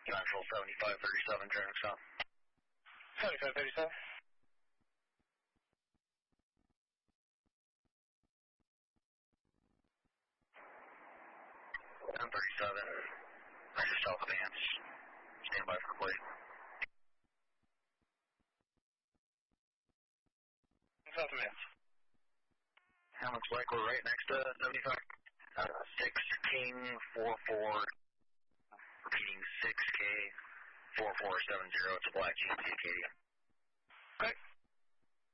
Central 7537, turning south. 7537. 1037, measure south advance. Stand by for plate. South advance. That looks like we're right next to 75. 6 King 44. Repeating 6K 4470. It's a black GMC Acadia.